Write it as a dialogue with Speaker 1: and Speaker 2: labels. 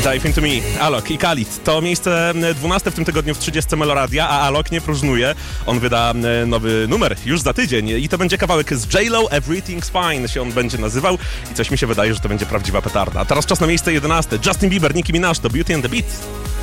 Speaker 1: Dive Into Me, Alok i Khalid. To miejsce 12 w tym tygodniu w 30 Meloradia, a Alok nie próżnuje. On wyda nowy numer już za tydzień i to będzie kawałek z J-Lo, Everything's Fine się on będzie nazywał i coś mi się wydaje, że to będzie prawdziwa petarda. A teraz czas na miejsce 11. Justin Bieber, Nicki Minaj, to Beauty and the Beat.